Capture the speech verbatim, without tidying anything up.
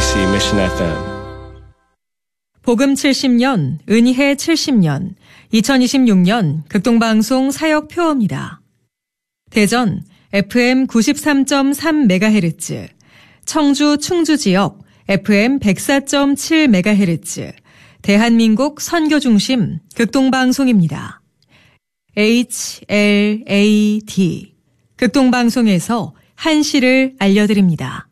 케이비씨 Mission 에프엠. 복음 칠십 년, 은희해 칠십 년, 이천이십육 년 극동방송 사역표어입니다. 대전 에프엠 구십삼 점 삼 메가헤르츠, 청주 충주지역 에프엠 백사 점 칠 메가헤르츠, 대한민국 선교중심 극동방송입니다. 에이치 엘 에이 디, 극동방송에서 한시를 알려드립니다.